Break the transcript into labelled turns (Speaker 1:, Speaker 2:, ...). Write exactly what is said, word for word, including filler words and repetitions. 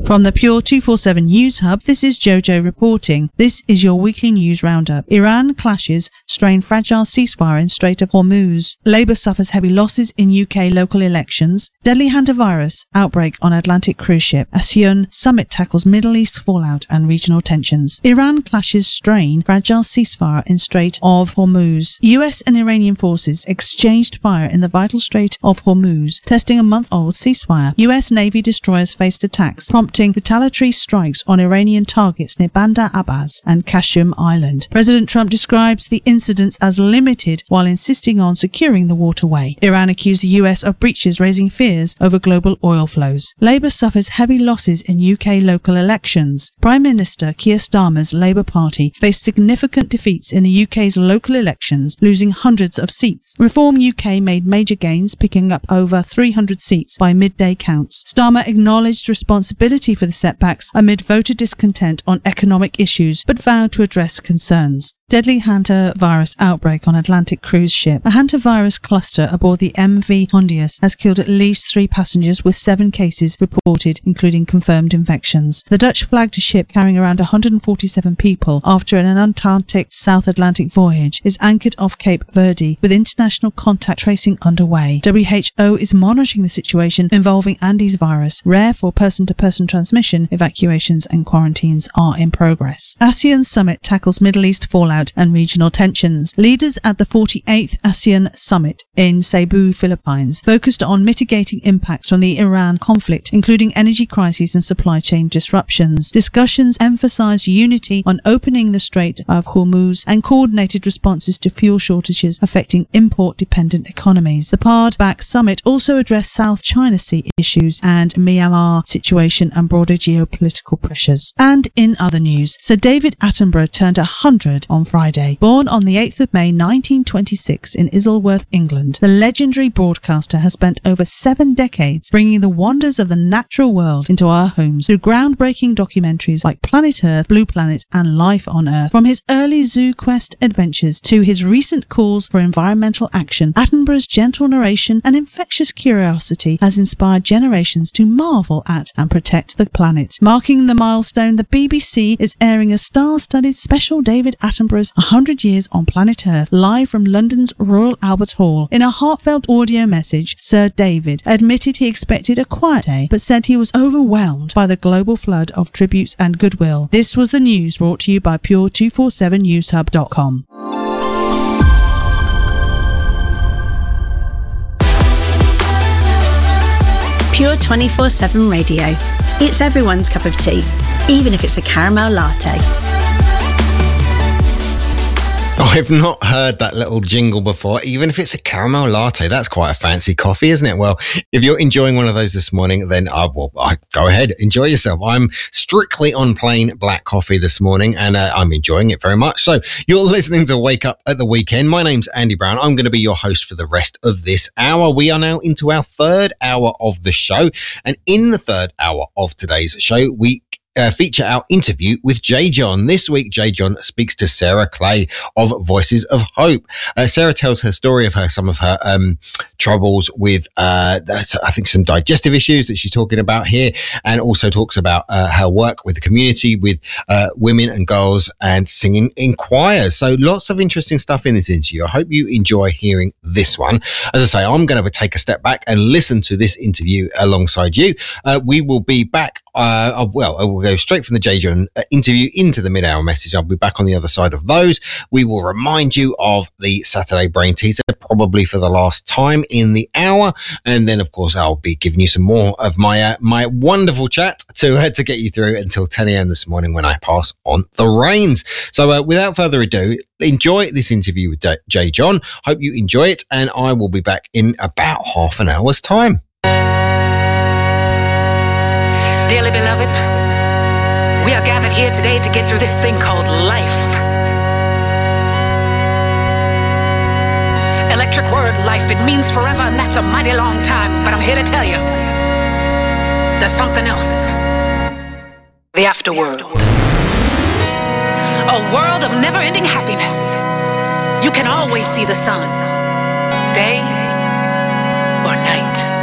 Speaker 1: From the Pure two forty-seven News Hub, this is Jojo reporting. This is your weekly news roundup. Iran clashes strain fragile ceasefire in Strait of Hormuz. Labour suffers heavy losses in U K local elections. Deadly hantavirus outbreak on Atlantic cruise ship. ASEAN summit tackles Middle East fallout and regional tensions. Iran clashes strain fragile ceasefire in Strait of Hormuz. U S and Iranian forces exchanged fire in the vital Strait of Hormuz, testing a month-old ceasefire. U S Navy destroyers faced attacks, prompting retaliatory strikes on Iranian targets near Bandar Abbas and Qashm Island. President Trump describes the incidents as limited while insisting on securing the waterway. Iran accused the U S of breaches, raising fears over global oil flows. Labour suffers heavy losses in U K local elections. Prime Minister Keir Starmer's Labour Party faced significant defeats in the U K's local elections, losing hundreds of seats. Reform U K made major gains, picking up over three hundred seats by midday counts. Starmer acknowledged responsibility for the setbacks amid voter discontent on economic issues, but vowed to address concerns. Deadly hantavirus outbreak on Atlantic cruise ship. A hantavirus cluster aboard the M V Hondius has killed at least three passengers, with seven cases reported, including confirmed infections. The Dutch-flagged ship, carrying around one hundred forty-seven people after an Antarctic South Atlantic voyage, is anchored off Cape Verde, with international contact tracing underway. W H O is monitoring the situation involving Andes virus. Rare for person-to-person transmission, evacuations and quarantines are in progress. ASEAN summit tackles Middle East fallout and regional tensions. Leaders at the forty-eighth ASEAN Summit in Cebu, Philippines, focused on mitigating impacts from the Iran conflict, including energy crises and supply chain disruptions. Discussions emphasized unity on opening the Strait of Hormuz and coordinated responses to fuel shortages affecting import-dependent economies. The P A R D-backed summit also addressed South China Sea issues and Myanmar situation and broader geopolitical pressures. And in other news, Sir David Attenborough turned one hundred on Friday. Born on the eighth of May nineteen twenty-six in Isleworth, England, the legendary broadcaster has spent over seven decades bringing the wonders of the natural world into our homes through groundbreaking documentaries like Planet Earth, Blue Planet and Life on Earth. From his early Zoo Quest adventures to his recent calls for environmental action, Attenborough's gentle narration and infectious curiosity has inspired generations to marvel at and protect the planet. Marking the milestone, the B B C is airing a star-studded special David Attenborough's one hundred years on Planet Earth, live from London's Royal Albert Hall. In a heartfelt audio message, Sir David admitted he expected a quiet day, but said he was overwhelmed by the global flood of tributes and goodwill. This was the news brought to you by Pure two forty-seven news hub dot com.
Speaker 2: Pure twenty-four seven Radio. It's everyone's cup of tea, even if it's a caramel latte.
Speaker 3: I've not heard that little jingle before, even if it's a caramel latte. That's quite a fancy coffee, isn't it? Well, if you're enjoying one of those this morning, then uh, well, I, go ahead, enjoy yourself. I'm strictly on plain black coffee this morning, and uh, I'm enjoying it very much. So you're listening to Wake Up at the Weekend. My name's Andy Brown. I'm going to be your host for the rest of this hour. We are now into our third hour of the show, and in the third hour of today's show, we Uh, feature our interview with J. John. This week, J. John speaks to Sarah Clay of Voices of Hope. Uh, Sarah tells her story of her, some of her um, troubles with, uh, I think, some digestive issues that she's talking about here, and also talks about uh, her work with the community, with uh, women and girls, and singing in choirs. So lots of interesting stuff in this interview. I hope you enjoy hearing this one. As I say, I'm going to take a step back and listen to this interview alongside you. Uh, we will be back. Uh, well, we'll go straight from the J. John interview into the mid-hour message. I'll be back on the other side of those. We will remind you of the Saturday Brain Teaser, probably for the last time in the hour. And then, of course, I'll be giving you some more of my uh, my wonderful chat to, uh, to get you through until ten a.m. this morning when I pass on the reins. So uh, without further ado, enjoy this interview with J. John. Hope you enjoy it, and I will be back in about half an hour's time.
Speaker 4: Dearly beloved, we are gathered here today to get through this thing called life. Electric word, life, it means forever, and that's a mighty long time. But I'm here to tell you, there's something else. The afterworld. A world of never-ending happiness. You can always see the sun, day or night.